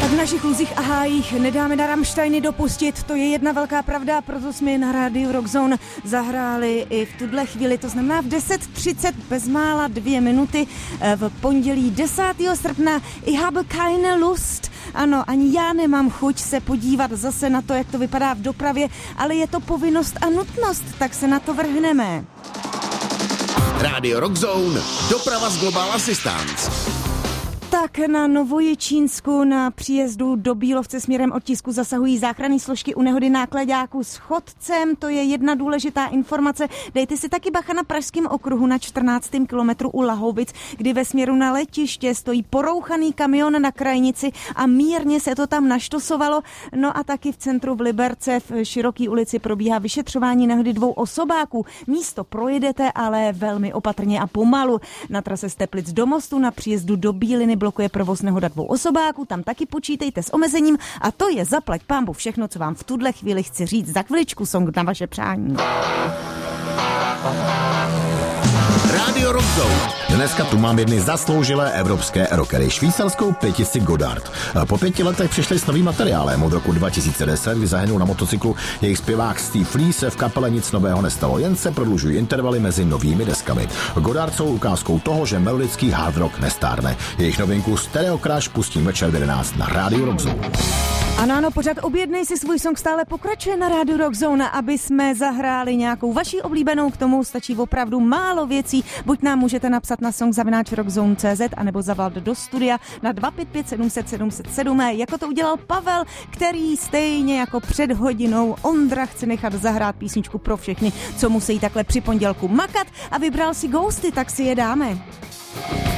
V našich luzích a hájích nedáme na Rammsteiny dopustit, to je jedna velká pravda, proto jsme na rádiu Rockzone zahráli i v tuhle chvíli, to znamená v 10:30 bezmála 2 minuty v pondělí 10. srpna. Ich habe keine Lust. Ano, ani já nemám chuť se podívat zase na to, jak to vypadá v dopravě, ale je to povinnost a nutnost, tak se na to vrhneme. Rádio Rockzone, doprava z Global Assistance. Tak na Novojičínsku na příjezdu do Bílovce směrem od Tisku zasahují záchranné složky u nehody náklaďáku s chodcem. To je jedna důležitá informace. Dejte si taky bacha na Pražském okruhu na 14. kilometru u Lahovic, kdy ve směru na letiště stojí porouchaný kamion na krajnici a mírně se to tam naštosovalo. No a taky v centru v Liberce v Široký ulici probíhá vyšetřování nehody 2 osobáků. Místo projedete, ale velmi opatrně a pomalu. Na trase z Teplic do Mostu na příjezdu do Bíliny blokuje provoz nehoda 2 osobáků, tam taky počítejte s omezením a to je zaplať pánbu všechno, co vám v tuhle chvíli chci říct. Za chviličku song na vaše přání. Rádio Rockzone. Dneska tu mám jedny zasloužilé evropské rockery, švýcarskou pětici Godard. Po 5 letech přišli s novým materiálem. Od roku 2010, kdy zahynul na motocyklu jejich zpěvák Steve Lee, se v kapele nic nového nestalo, jen se prodlužují intervaly mezi novými deskami. Godard jsou ukázkou toho, že melodický hard rock nestárne. Jejich novinku Stereo Crash pustím večer v 11 na Rádiu Rockzone. Ano, pořád objednej si svůj song stále pokračuje na Rádiu Rockzone, aby jsme zahráli nějakou vaši oblíbenou, k tomu stačí opravdu málo věcí. Buď nám můžete napsat na song@rockzone.cz anebo zavolat do studia na 255 700 707, jako to udělal Pavel, který stejně jako před hodinou Ondra chce nechat zahrát písničku pro všechny, co musí takhle při pondělku makat a vybral si Ghosty, tak si je dáme.